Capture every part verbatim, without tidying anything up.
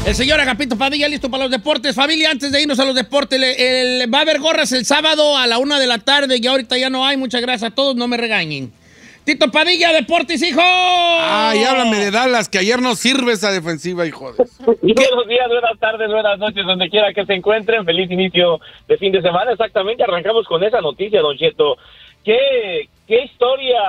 El señor Agapito Padilla, listo para los deportes. Familia, antes de irnos a los deportes, el, el, va a haber gorras el sábado a la una de la tarde y ahorita ya no hay. Muchas gracias a todos, no me regañen. Tito Padilla, deportes, hijo. Ay, háblame de Dallas, que ayer no sirve esa defensiva, hijo de... Buenos días, buenas tardes, buenas noches, donde quiera que se encuentren. Feliz inicio de fin de semana. Exactamente, arrancamos con esa noticia, Don Cheto. ¿Qué, qué historia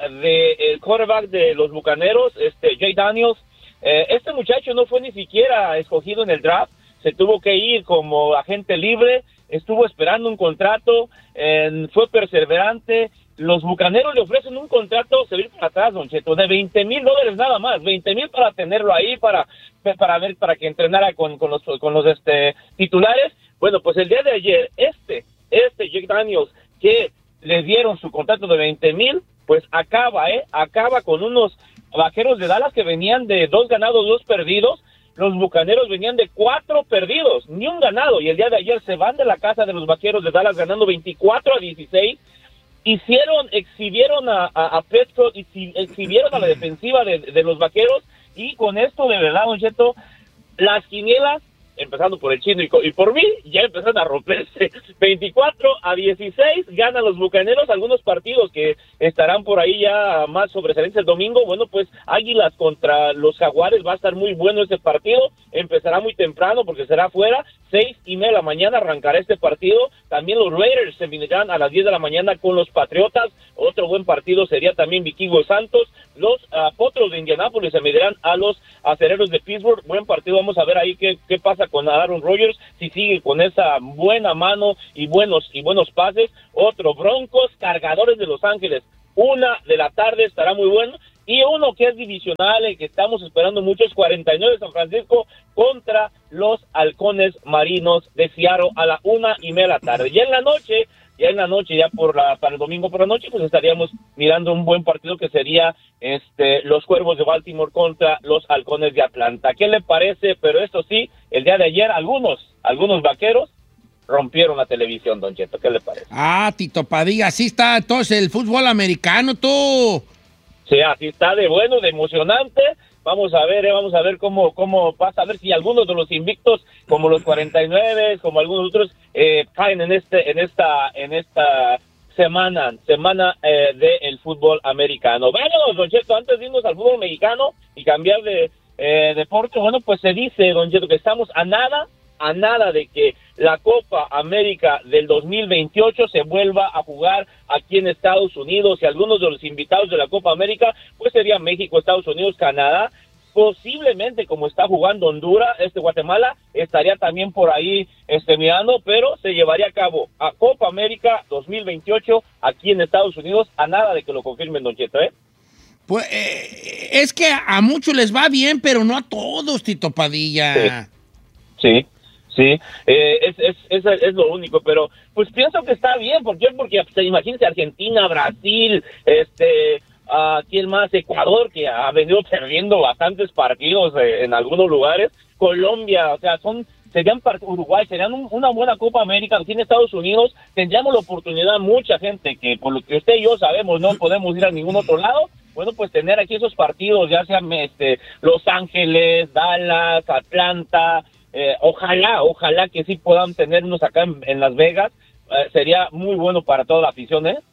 del quarterback de los Bucaneros, este Jay Daniels? Eh, este muchacho no fue ni siquiera escogido en el draft, se tuvo que ir como agente libre, estuvo esperando un contrato, eh, fue perseverante. Los Bucaneros le ofrecen un contrato, se va para atrás, Don Cheto, de veinte mil dólares nada más, veinte mil para tenerlo ahí, para para ver, para que entrenara con, con los con los este titulares. Bueno, pues el día de ayer, este, este Jake Daniels, que le dieron su contrato de veinte mil, pues acaba, eh, acaba con unos Vaqueros de Dallas que venían de dos ganados, dos perdidos. Los Bucaneros venían de cuatro perdidos, ni un ganado, y el día de ayer se van de la casa de los Vaqueros de Dallas ganando veinticuatro a dieciséis. Hicieron, exhibieron a, a, a Petro, y exhibieron a la defensiva de, de los Vaqueros, y con esto, de verdad, Don Cheto, las quinielas, empezando por el Chino y, y por mí, ya empezaron a romperse. veinticuatro a dieciséis ganan los Bucaneros. Algunos partidos que estarán por ahí ya más sobresalientes el domingo. Bueno, pues Águilas contra los Jaguares va a estar muy bueno ese partido. Empezará muy temprano porque será afuera. Seis y media de la mañana arrancará este partido. También los Raiders se vendrán a las diez de la mañana con los Patriotas. Otro buen partido sería también Vikingos Santos. Los uh, Potros de Indianápolis se medirán a los Acereros de Pittsburgh. Buen partido, vamos a ver ahí qué, qué pasa con Aaron Rodgers, si sigue con esa buena mano y buenos y buenos pases. Otro, Broncos, Cargadores de Los Ángeles, una de la tarde, estará muy bueno. Y uno que es divisional, el que estamos esperando mucho, es cuarenta y nueve de San Francisco contra los Halcones Marinos de Seattle a la una y media de la tarde. Ya en la noche, ya en la noche, ya por la, para el domingo por la noche, pues estaríamos mirando un buen partido que sería este los Cuervos de Baltimore contra los Halcones de Atlanta. ¿Qué le parece? Pero esto sí, el día de ayer algunos, algunos vaqueros rompieron la televisión, Don Cheto. ¿Qué le parece? Ah, Tito Padilla, así está entonces el fútbol americano, tú. Sí, así está de bueno, de emocionante. Vamos a ver, eh, vamos a ver cómo cómo pasa, a ver si algunos de los invictos, como los cuarenta y nueve, como algunos otros, eh, caen en este en esta en esta semana semana eh, del fútbol americano. Vámonos, Don Cheto, antes de irnos al fútbol mexicano y cambiar de eh, deporte, bueno, pues se dice, Don Cheto, que estamos a nada a nada de que la Copa América del dos mil veintiocho se vuelva a jugar aquí en Estados Unidos, y algunos de los invitados de la Copa América pues serían México, Estados Unidos, Canadá, posiblemente como está jugando Honduras, este Guatemala estaría también por ahí este mirando, pero se llevaría a cabo a Copa América dos mil veintiocho aquí en Estados Unidos, a nada de que lo confirmen, Don Cheto, ¿eh? Pues eh, es que a muchos les va bien, pero no a todos, Tito Padilla. Sí. Sí. Sí, eh, es, es, es, es lo único, pero pues pienso que está bien. ¿Por qué? Porque pues, imagínense Argentina, Brasil, este, uh, ¿quién más? Ecuador, que ha venido perdiendo bastantes partidos eh, en algunos lugares, Colombia, o sea, son serían Uruguay, serían un, una buena Copa América aquí en Estados Unidos. Tendríamos la oportunidad, mucha gente que por lo que usted y yo sabemos no podemos ir a ningún otro lado, bueno, pues tener aquí esos partidos, ya sean este, Los Ángeles, Dallas, Atlanta. Eh, ojalá, ojalá que sí puedan tener unos acá en, en Las Vegas. Eh, sería muy bueno para toda la afición, ¿eh?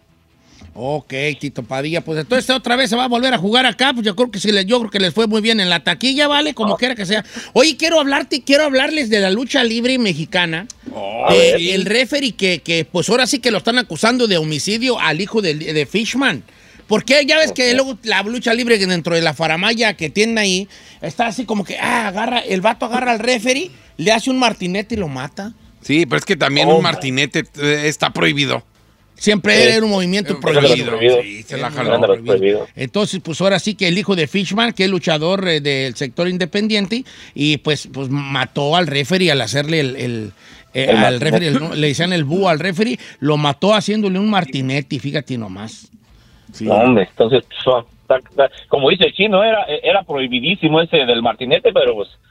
Ok, Tito Padilla, pues entonces otra vez se va a volver a jugar acá, pues yo creo que sí, yo creo que les fue muy bien en la taquilla, ¿vale? Como oh. quiera que sea. Oye, quiero hablarte, quiero hablarles de la lucha libre mexicana. Oh, de, sí. El referee que, que, pues ahora sí que lo están acusando de homicidio al hijo de, de Fishman. Porque ya ves que luego la lucha libre dentro de la faramaya que tienen ahí, está así como que, ah, agarra, el vato agarra al referee, le hace un martinete y lo mata. Sí, pero es que también oh, un martinete eh, está prohibido. Siempre sí. Era un movimiento eh, prohibido. prohibido. Sí, se la jaló. Prohibido. Prohibido. Entonces, pues ahora sí que el hijo de Fishman, que es luchador eh, del sector independiente, y pues, pues mató al referee al hacerle el... el Eh, el al referee, el, le decían el búho al referee, lo mató haciéndole un martinete, fíjate nomás. Sí. No, hombre, entonces, como dice el Chino, era, era prohibidísimo ese del martinete, pero pues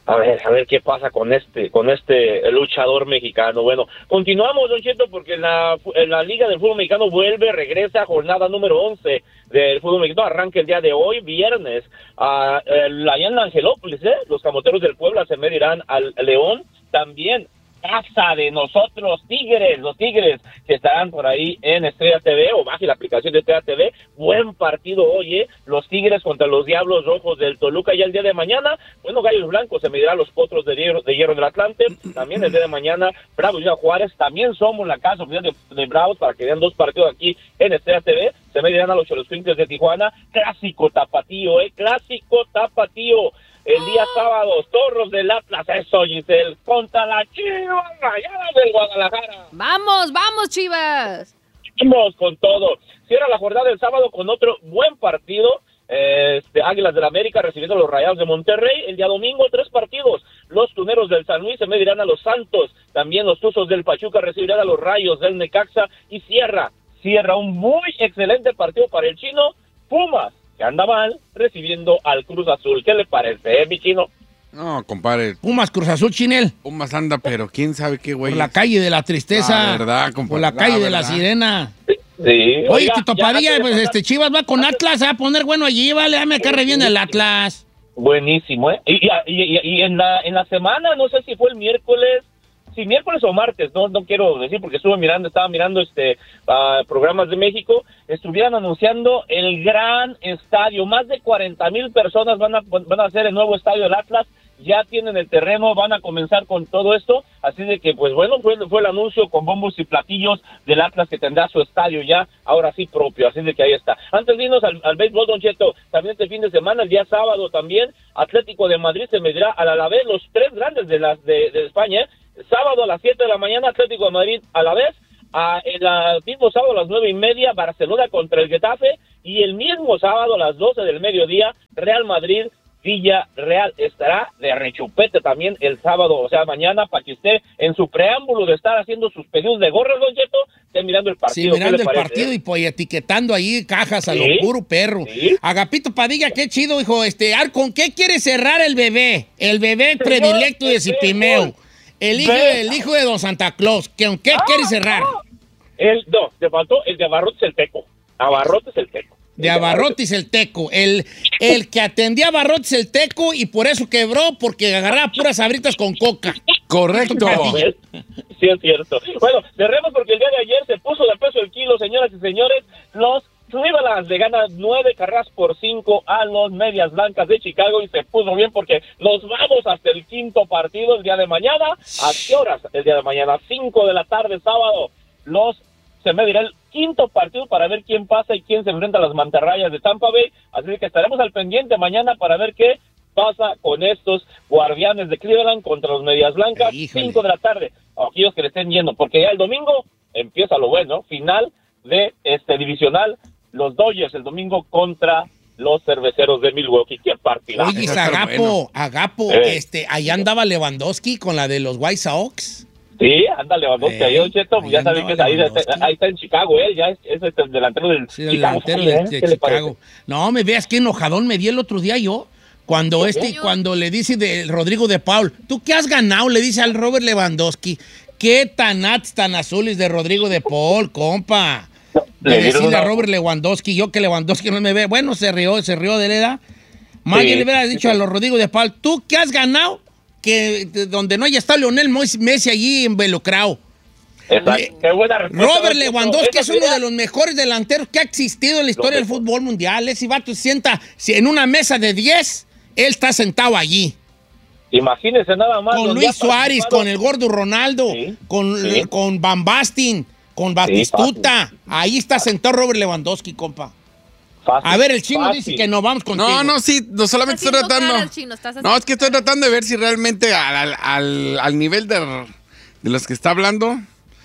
A ver, a ver qué pasa con este, con este luchador mexicano. Bueno, continuamos, Don Cheto, porque en la, en la Liga del Fútbol Mexicano vuelve, regresa jornada número once del fútbol mexicano. Arranca el día de hoy, viernes, uh, el, allá en Angelópolis, ¿eh? Los Camoteros del Puebla se medirán al León. También casa de nosotros, Tigres, los Tigres que estarán por ahí en Estrella T V o baje la aplicación de Estrella T V. Buen partido hoy, ¿eh? Los Tigres contra los Diablos Rojos del Toluca. Ya el día de mañana, bueno, Gallos Blancos se medirá a los Potros de Hierro, de Hierro del Atlante. También el día de mañana, Bravos y Juárez. También somos la casa oficial de, de Bravos para que vean dos partidos aquí en Estrella T V. Se medirán a los Xoloscuincles de Tijuana. Clásico tapatío, ¿eh? Clásico tapatío. El día sábado, Zorros del Atlas, eso, Giselle, contra la Chivas Rayadas del Guadalajara. ¡Vamos, vamos, Chivas! Vamos con todo. Cierra la jornada del sábado con otro buen partido. Este, Águilas del América recibiendo a los Rayados de Monterrey. El día domingo, tres partidos. Los Tuneros del San Luis se medirán a los Santos. También los Tuzos del Pachuca recibirán a los Rayos del Necaxa. Y cierra, cierra un muy excelente partido para el Chino, Pumas, que anda mal, recibiendo al Cruz Azul. ¿Qué le parece, eh, mi Chino? No, compadre. Pumas, Cruz Azul, Chinel. Pumas anda, pero quién sabe qué, güey. Por la calle de la tristeza. La verdad, compadre. Por la calle La de la verdad. sirena. Sí. Oye, Tito ya Padilla, antes de pues pasar- este Chivas va con Atlas, se va a poner bueno allí, vale, ya me carre bien el Atlas. Buenísimo, ¿eh? Y, y, y, y en la en la semana, no sé si fue el miércoles, si miércoles o martes, no no quiero decir porque estuve mirando, estaba mirando este uh, programas de México, estuvieron anunciando el gran estadio, más de cuarenta mil personas van a van a hacer el nuevo estadio del Atlas. Ya tienen el terreno, van a comenzar con todo esto, así de que, pues bueno, fue, fue el anuncio con bombos y platillos del Atlas que tendrá su estadio ya, ahora sí propio, así de que ahí está. Antes de irnos al, al béisbol, Don Cheto, también este fin de semana, el día sábado también, Atlético de Madrid se medirá al Alavés, los tres grandes de, las, de, de España, ¿eh? Sábado a las siete de la mañana, Atlético de Madrid Alavés, a, el a, mismo sábado a las nueve y media, Barcelona contra el Getafe, y el mismo sábado a las doce del mediodía, Real Madrid Villarreal. Estará de rechupete también el sábado, o sea, mañana, para que usted en su preámbulo de estar haciendo sus pedidos de gorras, Don Cheto, esté mirando el partido. Sí, mirando ¿Qué el le parece, partido eh? y pues etiquetando ahí cajas a lo Sí, puro perro. sí. Agapito Padilla, qué chido, hijo. Este, Ar, ¿con qué quiere cerrar el bebé? El bebé Señor, predilecto de el Cipimeo. béisbol. El hijo, Ve- el hijo de Don Santa Claus. ¿Con qué quiere cerrar? El, no, te faltó el de Abarrotes el Teco. Abarrotes el Teco. De Abarrotes el Teco. El, el que atendía a Abarrotes el Teco y por eso quebró, porque agarraba puras sabritas con coca. Correcto. ¿Ves? Sí, es cierto. Bueno, cerremos porque el día de ayer se puso de peso el kilo, señoras y señores. Los Cleveland le ganan nueve carreras por cinco a los Medias Blancas de Chicago y se puso bien porque nos vamos hasta el quinto partido el día de mañana. ¿A qué horas? El día de mañana, cinco de la tarde, sábado. Los se medirá el quinto partido para ver quién pasa y quién se enfrenta a las mantarrayas de Tampa Bay. Así que estaremos al pendiente mañana para ver qué pasa con estos Guardianes de Cleveland contra los Medias Blancas. Híjole. cinco de la tarde. A aquellos que le estén yendo, porque ya el domingo empieza lo bueno. Final de este divisional. Los Dodgers el domingo contra los Cerveceros de Milwaukee. ¡Qué partida! Oye, Eso está Agapo, bueno. Agapo, Eh. este, allá andaba Lewandowski con la de los White Sox. Sí, ándale, Lewandowski, Eh, ahí, Don Cheto, pues ahí ya saben andaba que es ahí, Lewandowski. ahí está en Chicago, él ya es, es el delantero del Sí, el Chicago delantero Fire, de, ¿eh? de ¿Qué le Chicago. No, me veas qué enojadón me di el otro día yo. Cuando este, señor? cuando le dice de Rodrigo de Paul, ¿tú qué has ganado? Le dice al Robert Lewandowski. ¿Qué tanats tan azules de Rodrigo de Paul, compa? Le De dieron decirle a una- Robert Lewandowski, yo que Lewandowski no me ve. Bueno, se rió, se rió de la edad. Más Sí, bien le hubiera sí, dicho sí. a los Rodrigo de Paul, ¿tú qué has ganado? Que de- donde no haya estado Lionel Messi allí involucrado. Exacto, Eh, qué buena respuesta, Robert Don Cheto. Lewandowski es Eso uno sería- de los mejores delanteros que ha existido en la historia del mejor. fútbol mundial. Ese vato se sienta si en una mesa de diez, él está sentado allí. Imagínese nada más. Con donde Luis ha Suárez, participado- con el gordo Ronaldo, Sí, con, sí. con Van Basten, con Batistuta. Ahí está sentado Robert Lewandowski, compa. Fácil, A ver, el chino fácil. dice que no vamos contigo. No, no, sí, no solamente Estás estoy haciendo tratando. caras, Chino, estás No, haciendo es que estoy tratando de ver si realmente al, al, al, al nivel de, de los que está hablando.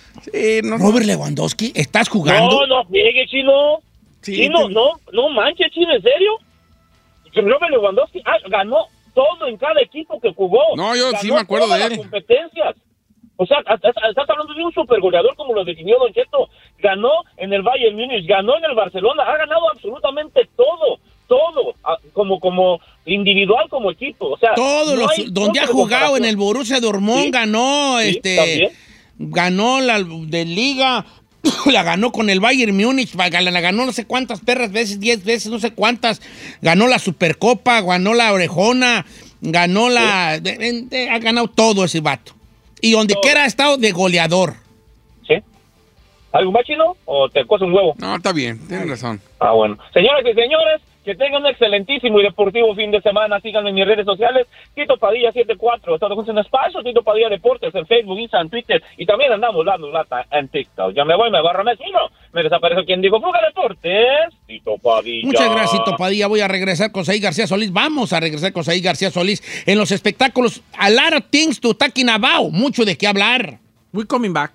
Sí, no. Robert Lewandowski, ¿estás jugando? No, no friegue, Chino. Sí, Chino, te- no, no manches, Chino, ¿en serio? Robert Lewandowski ah, ganó todo en cada equipo que jugó. No, yo Ganó sí me acuerdo todas de las él. competencias. O sea, estás, estás hablando de un supergoleador como lo definió Don Cheto. Ganó en el Bayern Múnich, ganó en el Barcelona, ha ganado absolutamente todo. todo, a- como como individual, como equipo. O sea, Todos no los hay donde punto ha de jugado en comparación. el Borussia Dortmund Sí, ganó sí, este también. ganó la de Liga, la ganó con el Bayern Múnich, la la ganó no sé cuántas perras veces, diez veces, no sé cuántas, ganó la Supercopa, ganó la Orejona, ganó la de- de- de- ha ganado todo ese vato. Y donde Todo. quiera ha estado de goleador. ¿Sí? ¿Algo más, Chino? ¿O te cosa un huevo? No, está bien, tienes razón. Ah, bueno. Señoras y señores, que tengan un excelentísimo y deportivo fin de semana. Síganme en mis redes sociales. Tito Padilla setenta y cuatro. Estamos en espacio. Tito Padilla Deportes en Facebook, Instagram, Twitter. Y también andamos dando lata en TikTok. Ya me voy, me barra Mesino. Me desapareció quien dijo Fuga Deportes. Tito Padilla. Muchas gracias, Tito Padilla. Voy a regresar con Saí García Solís. Vamos a regresar con Saí García Solís en los espectáculos. A lot of things to talking about. Mucho de qué hablar. We coming back.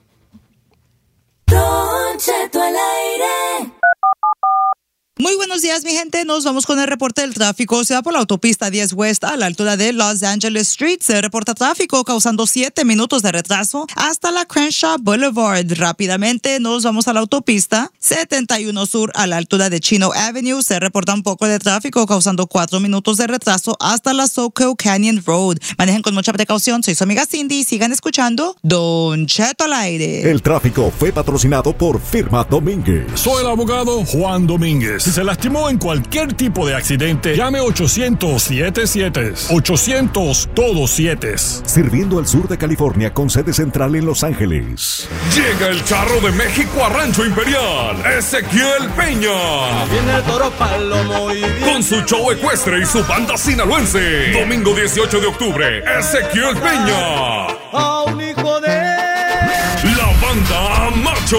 Don Cheto al aire. Muy buenos días, mi gente. Nos vamos con el reporte del tráfico. Se va por la autopista diez West a la altura de Los Angeles Street. Se reporta tráfico causando siete minutos de retraso hasta la Crenshaw Boulevard. Rápidamente nos vamos a la autopista setenta y uno Sur a la altura de Chino Avenue. Se reporta un poco de tráfico causando cuatro minutos de retraso hasta la Soco Canyon Road. Manejen con mucha precaución. Soy su amiga Cindy. Sigan escuchando Don Cheto al aire. El tráfico fue patrocinado por Firma Domínguez. Soy el abogado Juan Domínguez. Si se lastimó en cualquier tipo de accidente, llame ochocientos siete siete. ochocientos todos siete. Sirviendo al sur de California con sede central en Los Ángeles. Llega el charro de México a Rancho Imperial, Ezequiel Peña. Viene el toro palomo y viene... Con su show ecuestre y su banda sinaloense. Domingo dieciocho de octubre, Ezequiel Peña. a un hijo de... La banda Macho.